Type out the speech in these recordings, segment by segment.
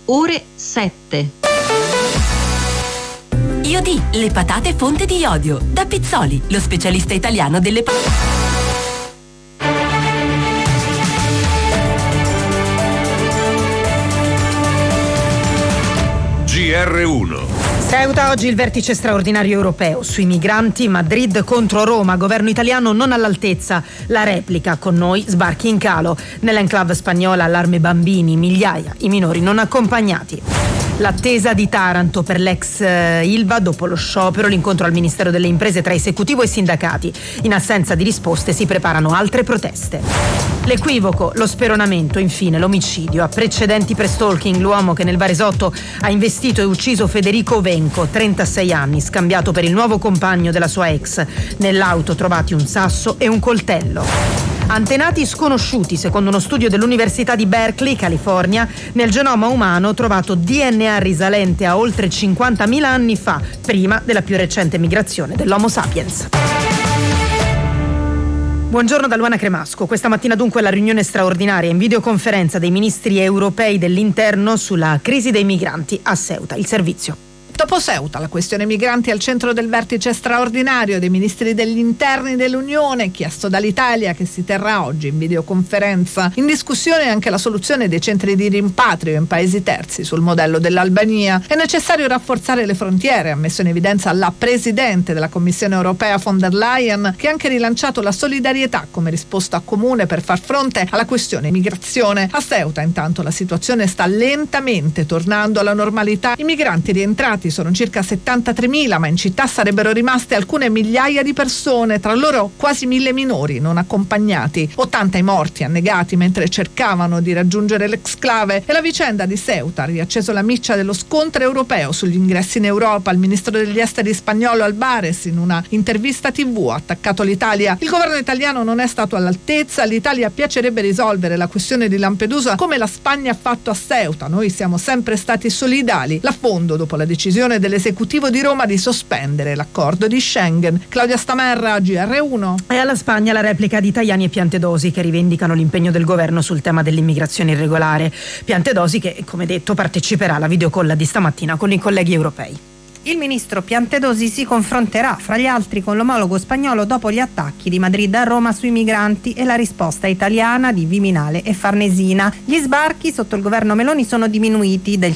ore 7. Iodì, le patate fonte di iodio. Da Pizzoli, lo specialista italiano delle patate. GR1. Ceuta, oggi il vertice straordinario europeo sui migranti, Madrid contro Roma, governo italiano non all'altezza, la replica, con noi sbarchi in calo. Nell'enclave spagnola allarme bambini, migliaia i minori non accompagnati. L'attesa di Taranto per l'ex Ilva dopo lo sciopero, l'incontro al Ministero delle Imprese tra esecutivo e sindacati. In assenza di risposte si preparano altre proteste. L'equivoco, lo speronamento, infine l'omicidio. A precedenti per stalking, l'uomo che nel Varesotto ha investito e ucciso Federico Venco, 36 anni, scambiato per il nuovo compagno della sua ex. Nell'auto trovati un sasso e un coltello. Antenati sconosciuti, secondo uno studio dell'Università di Berkeley, California, nel genoma umano trovato DNA risalente a oltre 50.000 anni fa, prima della più recente migrazione dell'Homo sapiens. Buongiorno da Luana Cremasco. Questa mattina dunque la riunione straordinaria in videoconferenza dei ministri europei dell'interno sulla crisi dei migranti a Ceuta. Il servizio. Dopo Ceuta, la questione migranti al centro del vertice straordinario dei ministri degli interni dell'Unione, chiesto dall'Italia, che si terrà oggi in videoconferenza. In discussione anche la soluzione dei centri di rimpatrio in paesi terzi sul modello dell'Albania. È necessario rafforzare le frontiere, ha messo in evidenza la Presidente della Commissione europea von der Leyen, che ha anche rilanciato la solidarietà come risposta comune per far fronte alla questione migrazione. A Ceuta, intanto, la situazione sta lentamente tornando alla normalità. I migranti rientrati sono circa 73.000, ma in città sarebbero rimaste alcune migliaia di persone, tra loro quasi 1.000 minori non accompagnati. 80 i morti annegati mentre cercavano di raggiungere l'exclave. E la vicenda di Ceuta ha riacceso la miccia dello scontro europeo sugli ingressi in Europa. Il ministro degli esteri spagnolo Albares, in una intervista TV, ha attaccato l'Italia. Il governo italiano non è stato all'altezza, l'Italia piacerebbe risolvere la questione di Lampedusa come la Spagna ha fatto a Ceuta. Noi siamo sempre stati solidali. L'affondo dopo la decisione dell'esecutivo di Roma di sospendere l'accordo di Schengen. Claudia Stamerra, GR1. E alla Spagna la replica di Tajani e Piantedosi, che rivendicano l'impegno del governo sul tema dell'immigrazione irregolare. Piantedosi che, come detto, parteciperà alla videocolla di stamattina con i colleghi europei. Il ministro Piantedosi si confronterà, fra gli altri, con l'omologo spagnolo dopo gli attacchi di Madrid a Roma sui migranti e la risposta italiana di Viminale e Farnesina. Gli sbarchi sotto il governo Meloni sono diminuiti del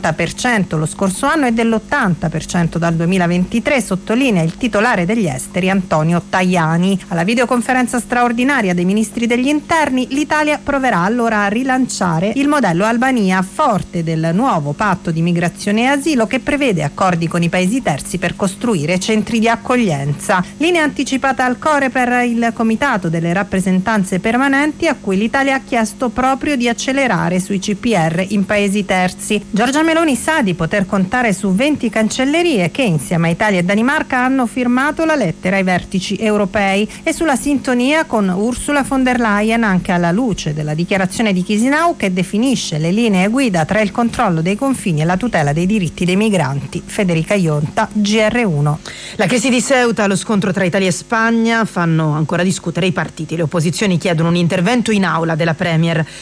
50% lo scorso anno e dell'80% dal 2023, sottolinea il titolare degli esteri Antonio Tajani. Alla videoconferenza straordinaria dei ministri degli interni, l'Italia proverà allora a rilanciare il modello Albania, forte del nuovo patto di migrazione e asilo che prevede accordi con i paesi terzi per costruire centri di accoglienza. Linea anticipata al Coreper il comitato delle rappresentanze permanenti, a cui l'Italia ha chiesto proprio di accelerare sui CPR in paesi terzi. Giorgia Meloni sa di poter contare su 20 cancellerie che insieme a Italia e Danimarca hanno firmato la lettera ai vertici europei, e sulla sintonia con Ursula von der Leyen anche alla luce della dichiarazione di Chisinau che definisce le linee guida tra il controllo dei confini e la tutela dei diritti dei migranti. Federica Ionta, GR1. La crisi di Ceuta, lo scontro tra Italia e Spagna fanno ancora discutere i partiti. Le opposizioni chiedono un intervento in aula della Premier